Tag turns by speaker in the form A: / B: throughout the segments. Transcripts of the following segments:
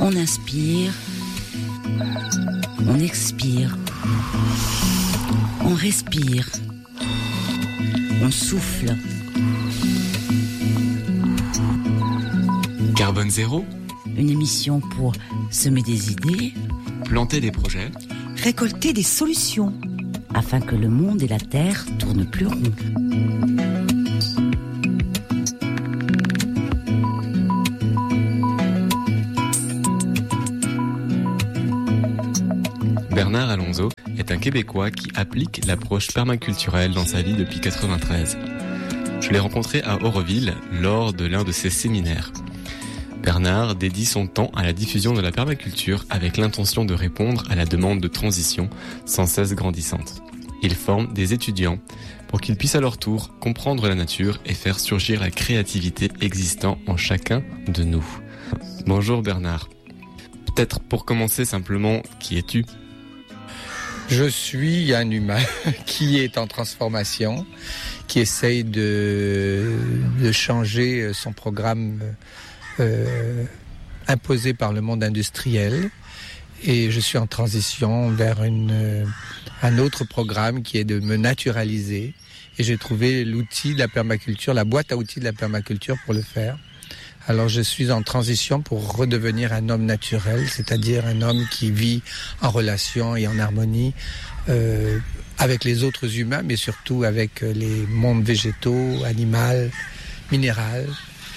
A: On inspire, on expire, on respire, on souffle.
B: Carbone zéro,
A: une émission pour semer des idées,
B: planter des projets,
C: récolter des solutions,
A: afin que le monde et la terre tournent plus rond.
B: Bernard Alonso est un Québécois qui applique l'approche permaculturelle dans sa vie depuis 1993. Je l'ai rencontré à Auroville lors de l'un de ses séminaires. Bernard dédie son temps à la diffusion de la permaculture avec l'intention de répondre à la demande de transition sans cesse grandissante. Il forme des étudiants pour qu'ils puissent à leur tour comprendre la nature et faire surgir la créativité existant en chacun de nous. Bonjour Bernard. Peut-être pour commencer simplement, qui es-tu ?
D: Je suis un humain qui est en transformation, qui essaye de changer son programme imposé par le monde industriel. Et je suis en transition vers un autre programme qui est de me naturaliser. Et j'ai trouvé l'outil de la permaculture, la boîte à outils de la permaculture pour le faire. Alors je suis en transition pour redevenir un homme naturel, c'est-à-dire un homme qui vit en relation et en harmonie avec les autres humains, mais surtout avec les mondes végétaux, animaux, minéraux.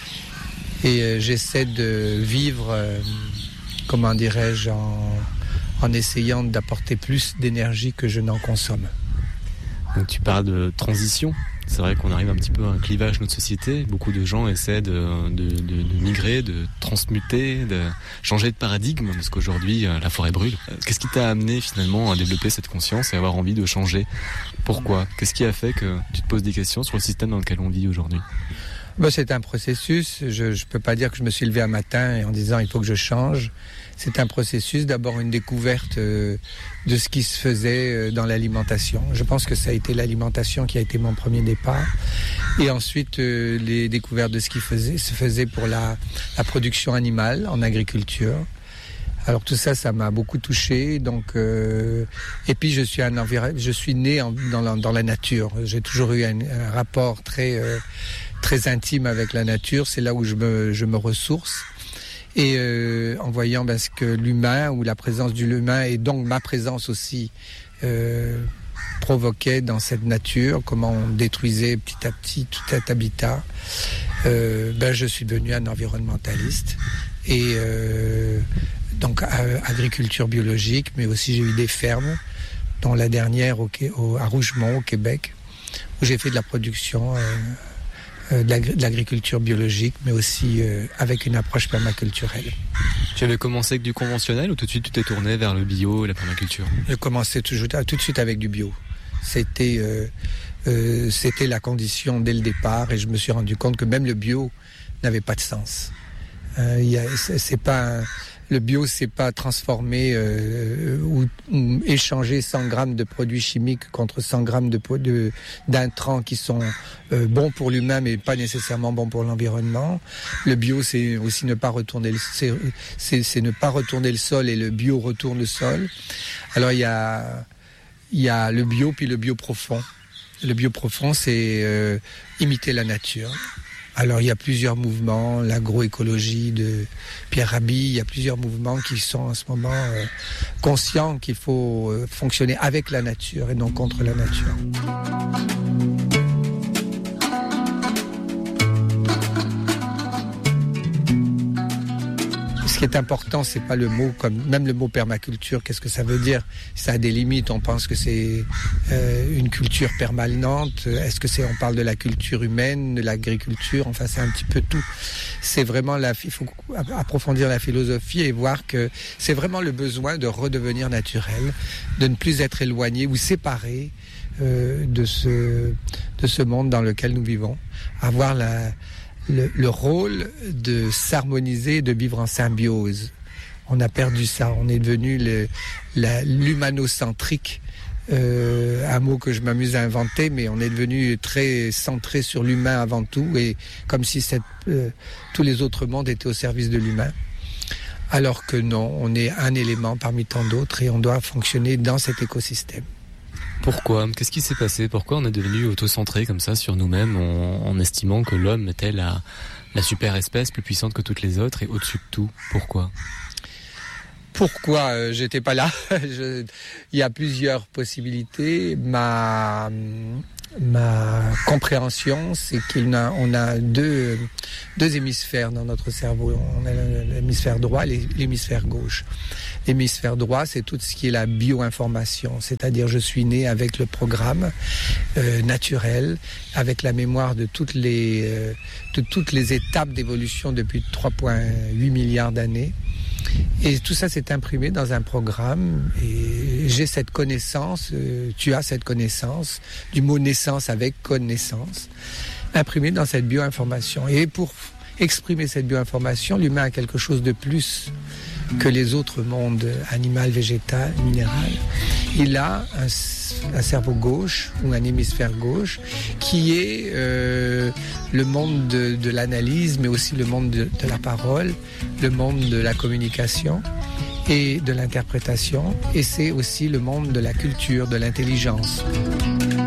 D: Et j'essaie de vivre, comment dirais-je, en essayant d'apporter plus d'énergie que je n'en consomme.
B: Donc tu parles de transition. C'est vrai qu'on arrive un petit peu à un clivage de notre société. Beaucoup de gens essaient de migrer, de transmuter, de changer de paradigme, parce qu'aujourd'hui, la forêt brûle. Qu'est-ce qui t'a amené finalement à développer cette conscience et à avoir envie de changer ? Pourquoi ? Qu'est-ce qui a fait que tu te poses des questions sur le système dans lequel on vit aujourd'hui ?
D: C'est un processus. Je ne peux pas dire que je me suis levé un matin en disant il faut que je change. C'est un processus, d'abord une découverte de ce qui se faisait dans l'alimentation. Je pense que ça a été l'alimentation qui a été mon premier départ. Et ensuite, les découvertes de ce qui se faisait pour la production animale en agriculture. Alors tout ça, ça m'a beaucoup touché. Donc, et puis je suis né dans la nature. J'ai toujours eu un rapport très intime avec la nature. C'est là où je me ressource. Et en voyant ce que l'humain ou la présence de l'humain et donc ma présence aussi provoquait dans cette nature, comment on détruisait petit à petit tout cet habitat, je suis devenu un environnementaliste. Et donc agriculture biologique, mais aussi j'ai eu des fermes, dont la dernière à Rougemont au Québec, où j'ai fait de la production de l'agriculture biologique, mais aussi avec une approche permaculturelle.
B: Tu avais commencé avec du conventionnel ou tout de suite tu t'es tourné vers le bio et la permaculture ?
D: J'ai commencé tout de suite avec du bio. C'était la condition dès le départ et je me suis rendu compte que même le bio n'avait pas de sens. Le bio, c'est pas transformer ou échanger 100 grammes de produits chimiques contre 100 grammes d'intrants qui sont bons pour l'humain, mais pas nécessairement bons pour l'environnement. Le bio, c'est aussi ne pas retourner le sol et le bio retourne le sol. Alors il y a le bio puis le bio profond. Le bio profond, c'est imiter la nature. Alors il y a plusieurs mouvements, l'agroécologie de Pierre Rabhi, il y a plusieurs mouvements qui sont en ce moment conscients qu'il faut fonctionner avec la nature et non contre la nature. Ce qui est important, c'est pas le mot, même le mot permaculture, qu'est-ce que ça veut dire ? Ça a des limites, on pense que c'est une culture permanente. Est-ce que on parle de la culture humaine, de l'agriculture ? Enfin, c'est un petit peu tout. C'est vraiment il faut approfondir la philosophie et voir que c'est vraiment le besoin de redevenir naturel, de ne plus être éloigné ou séparé de ce monde dans lequel nous vivons. Avoir le rôle de s'harmoniser et de vivre en symbiose. On a perdu ça. On est devenu l'humanocentrique, un mot que je m'amuse à inventer, mais on est devenu très centré sur l'humain avant tout, et comme si tous les autres mondes étaient au service de l'humain. Alors que non, on est un élément parmi tant d'autres et on doit fonctionner dans cet écosystème.
B: Pourquoi ? Qu'est-ce qui s'est passé ? Pourquoi on est devenu auto-centré comme ça sur nous-mêmes en estimant que l'homme était la super espèce plus puissante que toutes les autres et au-dessus de tout ? Pourquoi ?
D: Pourquoi j'étais pas là ? Il y a plusieurs possibilités. Ma compréhension, c'est qu'on a deux hémisphères dans notre cerveau. On a l'hémisphère droit et l'hémisphère gauche. L'hémisphère droit, c'est tout ce qui est la bioinformation, c'est-à-dire je suis né avec le programme naturel, avec la mémoire de toutes les étapes d'évolution depuis 3,8 milliards d'années. Et tout ça s'est imprimé dans un programme et j'ai cette connaissance, tu as cette connaissance, du mot naissance avec connaissance, imprimée dans cette bioinformation. Et pour exprimer cette bioinformation, l'humain a quelque chose de plus que les autres mondes, animal, végétal, minéral. Il a un cerveau gauche ou un hémisphère gauche qui est le monde de l'analyse, mais aussi le monde de la parole, le monde de la communication et de l'interprétation. Et c'est aussi le monde de la culture, de l'intelligence.